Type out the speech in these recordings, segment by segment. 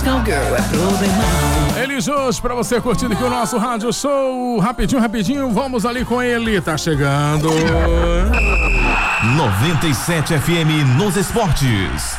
Cowgirl é problemão. Elis Jus, pra você curtindo aqui o nosso Rádio Show. Rapidinho, vamos ali com ele, tá chegando. 97 FM nos esportes.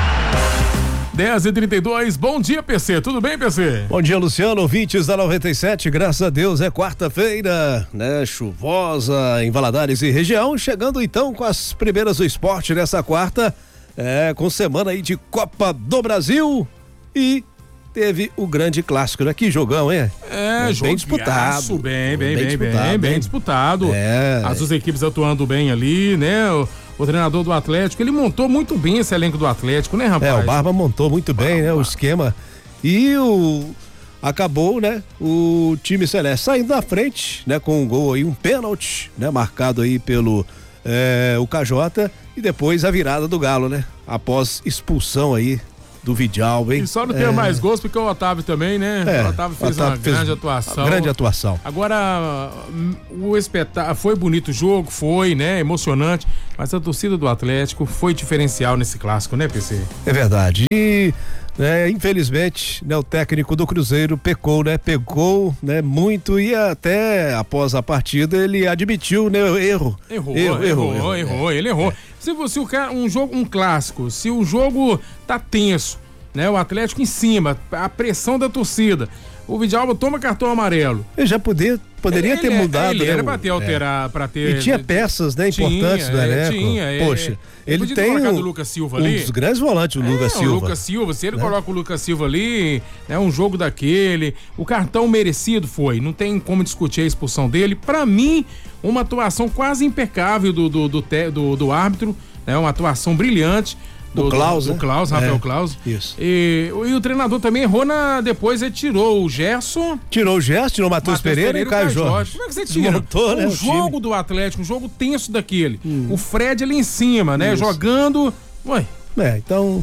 10h32, bom dia, PC, tudo bem, PC? Bom dia, Luciano, ouvintes da 97, graças a Deus é quarta-feira, né, chuvosa em Valadares e região, chegando então com as primeiras do esporte nessa quarta, com semana aí de Copa do Brasil e teve o grande clássico, né? Que jogão, hein? Bem disputado. Bem disputado. As duas equipes atuando bem ali, né? O treinador do Atlético, ele montou muito bem esse elenco do Atlético, né, rapaz? O Barba montou muito bem, né? O esquema. E acabou, né? O time celeste saindo na frente, né? Com um gol aí, um pênalti, né? Marcado aí pelo o KJ e depois a virada do Galo, né? Após expulsão aí do Vidal, hein? E só não tem mais gols porque o Otávio também, né? O Otávio fez uma grande atuação. Agora, o espetáculo, foi bonito o jogo, foi, né? Emocionante, mas a torcida do Atlético foi diferencial nesse clássico, né, PC? É verdade. E, infelizmente, né, o técnico do Cruzeiro pecou, né, muito e até após a partida ele admitiu, né, o erro. Ele errou. Se você um clássico, se o jogo tá tenso, né, o Atlético em cima, a pressão da torcida, o Vidal toma cartão amarelo. Ele já poderia ter mudado, ele né? Era pra ter. E tinha peças, né, importantes do elenco. Poxa, ele tem o Lucas Silva ali. Um dos grandes volantes, o Lucas Silva. O Lucas Silva, se ele coloca o Lucas Silva ali, né, um jogo daquele, o cartão merecido foi, não tem como discutir a expulsão dele. Pra mim, uma atuação quase impecável do árbitro, né, uma atuação brilhante. Do Klaus, Rafael Klaus. Isso. E o treinador também errou depois ele tirou o Gerson. Tirou o Matheus Pereira e o Caio Jorge. Como é que você tira? O jogo do Atlético, um jogo tenso daquele. O Fred ali em cima, né? Isso. Jogando. Então,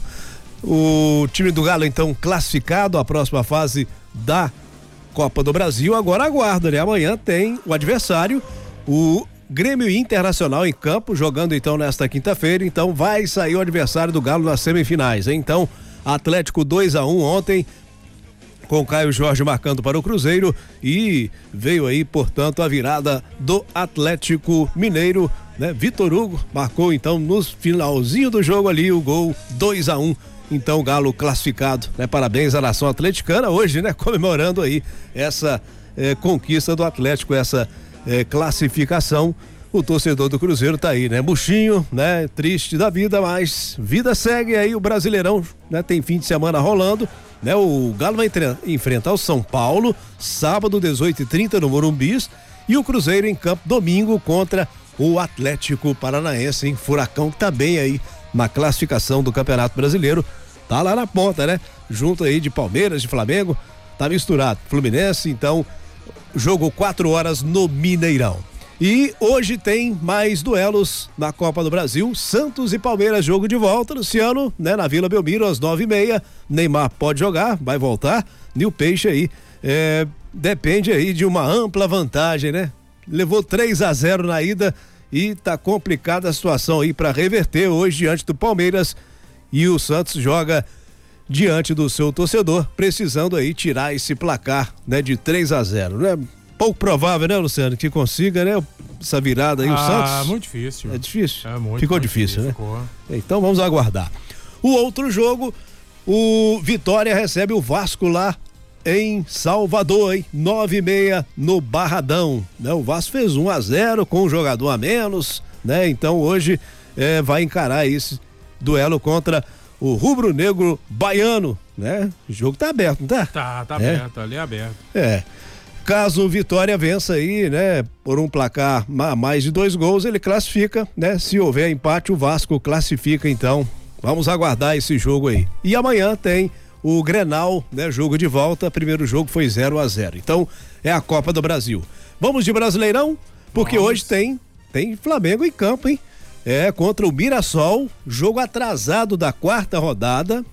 o time do Galo, então, classificado à próxima fase da Copa do Brasil. Agora aguarda, né? Amanhã tem o adversário, o Grêmio Internacional em campo, jogando então nesta quinta-feira, então vai sair o adversário do Galo nas semifinais, hein? Então, Atlético 2-1 ontem, com o Caio Jorge marcando para o Cruzeiro e veio aí, portanto, a virada do Atlético Mineiro, né? Vitor Hugo marcou então no finalzinho do jogo ali o gol 2-1. Então, o Galo classificado, né? Parabéns à nação atleticana hoje, né? Comemorando aí essa conquista do Atlético, essa classificação. O torcedor do Cruzeiro tá aí, né? Murchinho, né? Triste da vida, mas vida segue aí, o Brasileirão, né? Tem fim de semana rolando, né? O Galo vai enfrentar o São Paulo, sábado, 18h30 no Morumbi, e o Cruzeiro em campo domingo contra o Atlético Paranaense, hein? Furacão que tá bem aí na classificação do Campeonato Brasileiro, tá lá na ponta, né? Junto aí de Palmeiras, de Flamengo, tá misturado. Fluminense, então, jogo 4 horas no Mineirão. E hoje tem mais duelos na Copa do Brasil. Santos e Palmeiras, jogo de volta, Luciano, né? Na Vila Belmiro, às 9h30. Neymar pode jogar, vai voltar. E o Peixe aí, depende aí de uma ampla vantagem, né? Levou 3-0 na ida e tá complicada a situação aí para reverter hoje diante do Palmeiras. E o Santos joga diante do seu torcedor, precisando aí tirar esse placar, né, de 3-0, né? Pouco provável, né, Luciano, que consiga, né, essa virada aí, o Santos. Muito difícil. É difícil? Muito, ficou muito difícil, né? Ficou. Então vamos aguardar. O outro jogo, o Vitória recebe o Vasco lá em Salvador, hein? 9h30 no Barradão, né? O Vasco fez 1-0 com um jogador a menos, né? Então hoje vai encarar esse duelo contra o rubro-negro baiano, né? O jogo tá aberto, não tá? Tá aberto, ali é aberto. Caso o Vitória vença aí, né? Por um placar mais de 2 gols, ele classifica, né? Se houver empate, o Vasco classifica, então. Vamos aguardar esse jogo aí. E amanhã tem o Grenal, né? Jogo de volta, primeiro jogo foi 0-0. Então, é a Copa do Brasil. Vamos de Brasileirão? Porque hoje tem Flamengo em campo, hein? Contra o Mirassol, jogo atrasado da 4ª rodada,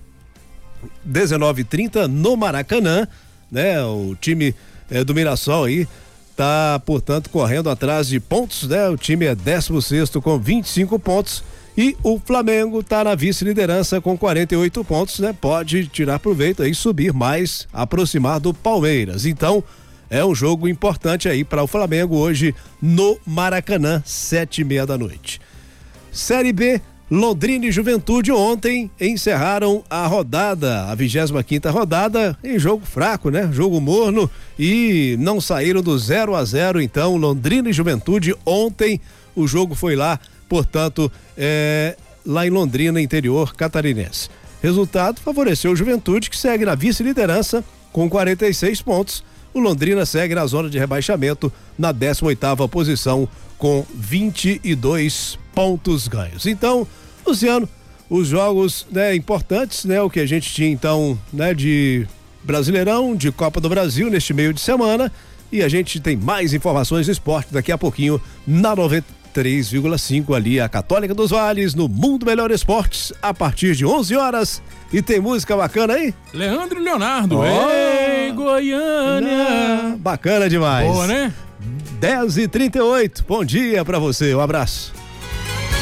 19h30 no Maracanã, né? O time do Mirassol aí tá, portanto, correndo atrás de pontos, né? O time é 16º com 25 pontos E o Flamengo está na vice-liderança com 48 pontos, né? Pode tirar proveito aí, subir mais, aproximar do Palmeiras. Então, é um jogo importante aí para o Flamengo hoje no Maracanã, 7h30 da noite. Série B, Londrina e Juventude ontem encerraram a rodada, a 25ª rodada, em jogo fraco, né? Jogo morno, e não saíram do 0-0. Então, Londrina e Juventude ontem, o jogo foi lá, portanto, lá em Londrina, interior catarinense. Resultado favoreceu o Juventude, que segue na vice-liderança com 46 pontos. O Londrina segue na zona de rebaixamento na 18ª posição com 22 pontos ganhos. Então, Luciano, os jogos, né, importantes, né, o que a gente tinha então, né, de Brasileirão, de Copa do Brasil neste meio de semana, e a gente tem mais informações do esporte daqui a pouquinho na 93,5 ali, a Católica dos Vales, no Mundo Melhor Esportes, a partir de 11 horas. E tem música bacana aí? Leandro e Leonardo. Ei, Goiânia. Bacana demais. Boa, né? 10h38. Bom dia pra você, um abraço.